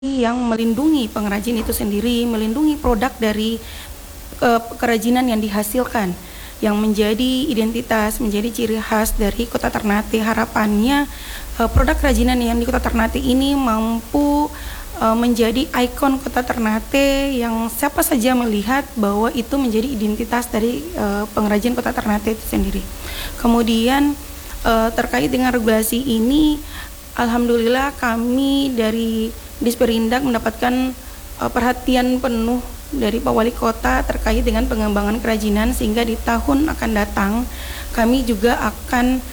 yang melindungi pengrajin itu sendiri, melindungi produk dari kerajinan yang dihasilkan, yang menjadi identitas, menjadi ciri khas dari Kota Ternate. Harapannya produk kerajinan yang di Kota Ternate ini mampu menjadi ikon Kota Ternate yang siapa saja melihat bahwa itu menjadi identitas dari pengrajin Kota Ternate itu sendiri. Kemudian terkait dengan regulasi ini, alhamdulillah kami dari Disperindak mendapatkan perhatian penuh dari Pak Wali Kota terkait dengan pengembangan kerajinan, sehingga di tahun akan datang kami juga akan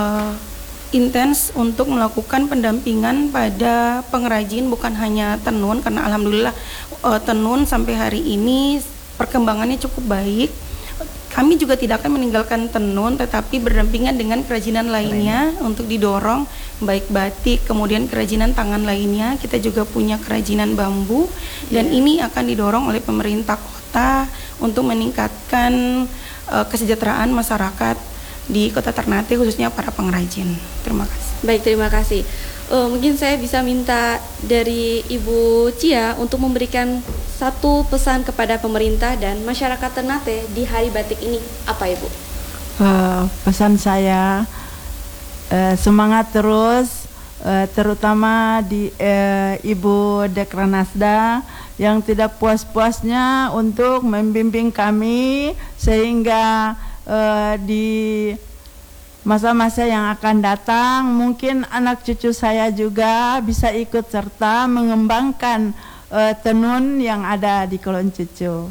intens untuk melakukan pendampingan pada pengrajin, bukan hanya tenun, karena alhamdulillah tenun sampai hari ini perkembangannya cukup baik. Kami juga tidak akan meninggalkan tenun, tetapi berdampingan dengan kerajinan lainnya untuk didorong, baik batik, kemudian kerajinan tangan lainnya. Kita juga punya kerajinan bambu, dan ini akan didorong oleh pemerintah kota untuk meningkatkan kesejahteraan masyarakat di Kota Ternate, khususnya para pengrajin. Terima kasih. Baik, terima kasih. Mungkin saya bisa minta dari Ibu Cia untuk memberikan satu pesan kepada pemerintah dan masyarakat Ternate di Hari Batik ini. Apa, Ibu? Pesan saya semangat terus, terutama di Ibu Dekranasda yang tidak puas-puasnya untuk membimbing kami, sehingga di masa-masa yang akan datang mungkin anak cucu saya juga bisa ikut serta mengembangkan tenun yang ada di Kolon Cucu.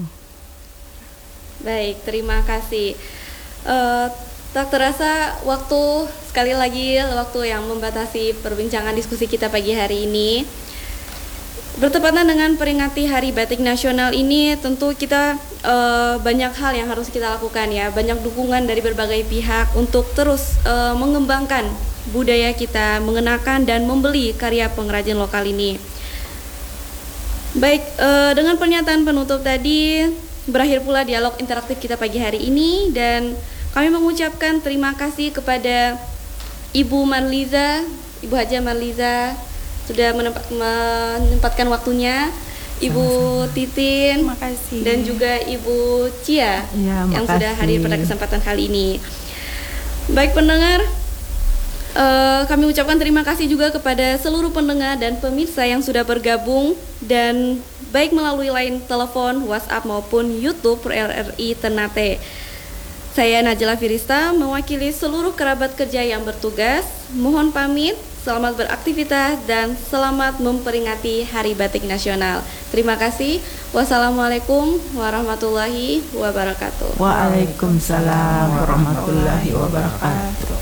Baik, terima kasih. Tak terasa waktu, sekali lagi waktu yang membatasi perbincangan diskusi kita pagi hari ini. Bertepatan dengan peringati Hari Batik Nasional ini, tentu kita banyak hal yang harus kita lakukan ya, banyak dukungan dari berbagai pihak untuk terus mengembangkan budaya kita, mengenakan dan membeli karya pengrajin lokal ini. Baik, dengan pernyataan penutup tadi, berakhir pula dialog interaktif kita pagi hari ini, dan kami mengucapkan terima kasih kepada Ibu Marliza, Ibu Haja Marliza, sudah menempatkan waktunya, Ibu Titin, makasih, dan juga Ibu Cia yang sudah hadir pada kesempatan kali ini. Baik pendengar, kami ucapkan terima kasih juga kepada seluruh pendengar dan pemirsa yang sudah bergabung, dan baik melalui line telepon, WhatsApp maupun YouTube RRI Ternate. Saya Najla Firista mewakili seluruh kerabat kerja yang bertugas. Mohon pamit, selamat beraktivitas dan selamat memperingati Hari Batik Nasional. Terima kasih. Wassalamualaikum warahmatullahi wabarakatuh. Waalaikumsalam warahmatullahi wabarakatuh.